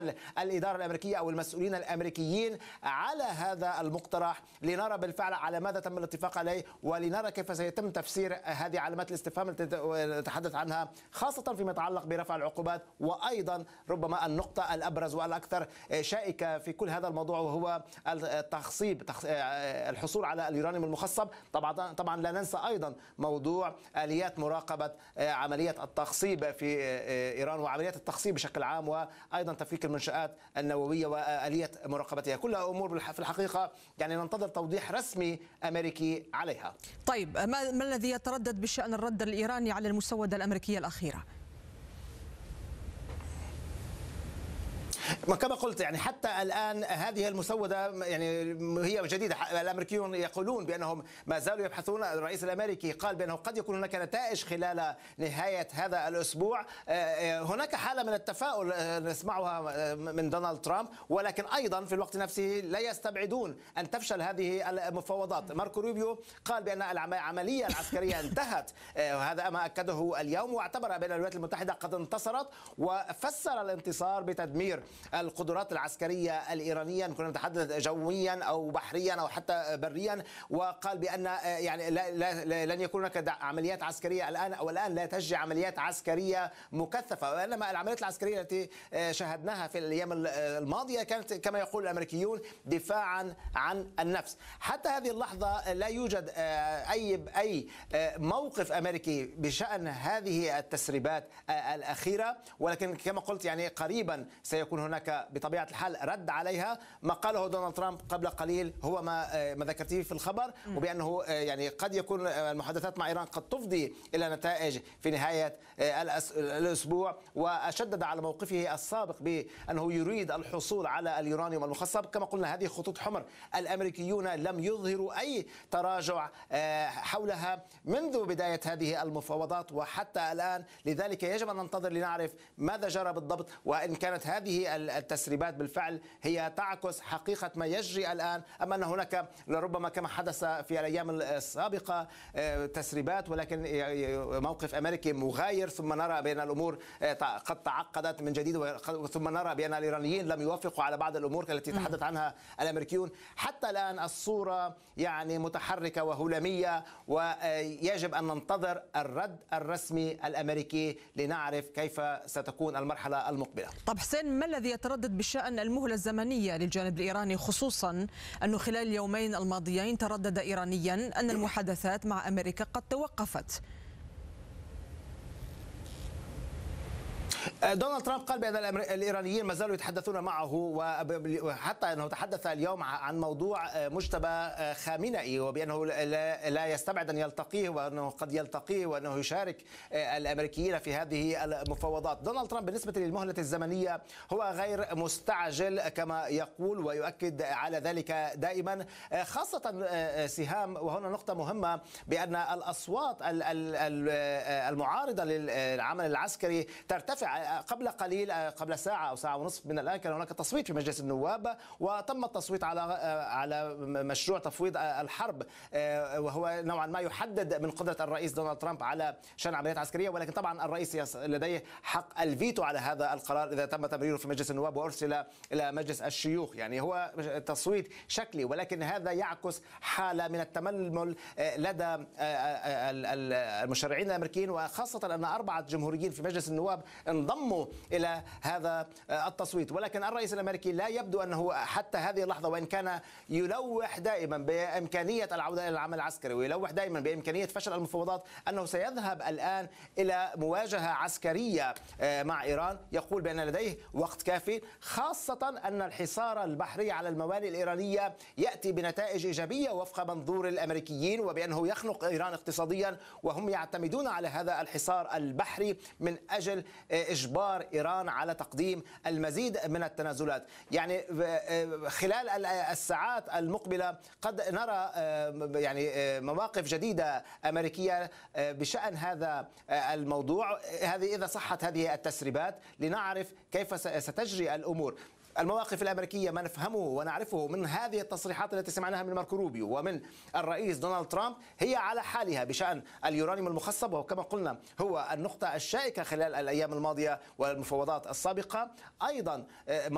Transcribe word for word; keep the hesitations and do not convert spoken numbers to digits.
الإدارة الأمريكية أو المسؤولين الأمريكيين على هذا المقترح، لنرى بالفعل على ماذا تم الاتفاق عليه، ولنرى كيف سيتم تفسير هذه علامات الاستفهام التي نتحدث عنها، خاصة فيما يتعلق برفع العقوبات. وأيضا ربما النقطة الأبرز والأكثر شائكة في كل هذا الموضوع وهو التخصيب، الحصول على اليورانيوم المخصب. طبعا طبعا لا ننسى أيضا موضوع آليات مراقبة عملية التخصيب في إيران وعمليات التخصيب بشكل عام، وأيضا تفكيك المنشآت النووية وآلية مراقبتها. كلها أمور في الحقيقة يعني ننتظر توضيح رسمي أمريكي عليها. طيب ما, ما الذي يتردد بشأن الرد الإيراني على المسودة الأمريكية الأخيرة؟ كما قلت يعني حتى الآن هذه المسودة يعني هي جديدة. الأمريكيون يقولون بأنهم ما زالوا يبحثون. الرئيس الأمريكي قال بأنه قد يكون هناك نتائج خلال نهاية هذا الأسبوع. هناك حالة من التفاؤل نسمعها من دونالد ترامب، ولكن أيضا في الوقت نفسه لا يستبعدون أن تفشل هذه المفاوضات. ماركو روبيو قال بأن العملية العسكرية انتهت، وهذا ما أكده اليوم، واعتبر بأن الولايات المتحدة قد انتصرت، وفسر الانتصار بتدمير القدرات العسكرية الإيرانية، كنا نتحدث جويا أو بحريا أو حتى بريا. وقال بأن يعني لا لا لن يكون هناك عمليات عسكرية الآن، أو الآن لا تشجع عمليات عسكرية مكثفة، وإنما العمليات العسكرية التي شاهدناها في الأيام الماضية كانت كما يقول الأمريكيون دفاعا عن النفس. حتى هذه اللحظة لا يوجد أي أي موقف أمريكي بشأن هذه التسريبات الأخيرة، ولكن كما قلت يعني قريبا سيكون هناك بطبيعة الحال رد عليها. ما قاله دونالد ترامب قبل قليل هو ما ما ذكرتيه في الخبر، وبأنه يعني قد يكون المحادثات مع إيران قد تفضي إلى نتائج في نهاية الأسبوع، وشدد على موقفه السابق بأنه يريد الحصول على اليورانيوم المخصب. كما قلنا هذه خطوط حمر، الأمريكيون لم يظهروا أي تراجع حولها منذ بداية هذه المفاوضات وحتى الآن، لذلك يجب أن ننتظر لنعرف ماذا جرى بالضبط، وإن كانت هذه التسريبات بالفعل هي تعكس حقيقة ما يجري الآن، أما أن هناك لربما كما حدث في الأيام السابقة تسريبات ولكن موقف أمريكي مغاير، ثم نرى بأن الأمور قد تعقدت من جديد، ثم نرى بأن الإيرانيين لم يوافقوا على بعض الأمور التي تحدث عنها الأمريكيون. حتى الآن الصورة يعني متحركة وهلامية، ويجب أن ننتظر الرد الرسمي الأمريكي لنعرف كيف ستكون المرحلة المقبلة. طب حسين، ما الذي يتردد بشأن المهلة الزمنية للجانب الإيراني، خصوصا أنه خلال اليومين الماضيين تردد إيرانيا أن المحادثات مع أمريكا قد توقفت؟ دونالد ترامب قال بأن الإيرانيين ما زالوا يتحدثون معه، وحتى أنه تحدث اليوم عن موضوع مجتبى خامنئي، وبأنه لا يستبعد أن يلتقيه، وأنه قد يلتقيه، وأنه يشارك الأمريكيين في هذه المفاوضات. دونالد ترامب بالنسبة للمهلة الزمنية هو غير مستعجل كما يقول، ويؤكد على ذلك دائما، خاصة سهام. وهنا نقطة مهمة، بأن الأصوات المعارضة للعمل العسكري ترتفع. قبل قليل قبل ساعة أو ساعة ونصف من الآن كان هناك تصويت في مجلس النواب، وتم التصويت على على مشروع تفويض الحرب، وهو نوعا ما يحدد من قدرة الرئيس دونالد ترامب على شن عمليات عسكرية. ولكن طبعا الرئيس لديه حق الفيتو على هذا القرار إذا تم تمريره في مجلس النواب وأرسل إلى مجلس الشيوخ. يعني هو تصويت شكلي، ولكن هذا يعكس حالة من التململ لدى المشرعين الأمريكيين، وخاصة أن أربعة جمهوريين في مجلس النواب انضموا إلى هذا التصويت. ولكن الرئيس الأمريكي لا يبدو أنه حتى هذه اللحظة، وإن كان يلوح دائما بإمكانية العودة إلى العمل العسكري ويلوح دائما بإمكانية فشل المفاوضات، أنه سيذهب الآن إلى مواجهة عسكرية مع إيران. يقول بأن لديه وقت كافي، خاصة أن الحصار البحري على الموانئ الإيرانية يأتي بنتائج إيجابية وفق منظور الأمريكيين، وبأنه يخنق إيران اقتصاديا، وهم يعتمدون على هذا الحصار البحري من أجل إجبار إيران على تقديم المزيد من التنازلات. يعني خلال الساعات المقبلة قد نرى يعني مواقف جديدة أمريكية بشأن هذا الموضوع، هذه إذا صحت هذه التسريبات، لنعرف كيف ستجري الأمور. المواقف الأمريكية ما نفهمه ونعرفه من هذه التصريحات التي سمعناها من ماركو روبيو ومن الرئيس دونالد ترامب هي على حالها بشأن اليورانيوم المخصب، وكما قلنا هو النقطة الشائكة خلال الأيام الماضية والمفاوضات السابقة. أيضا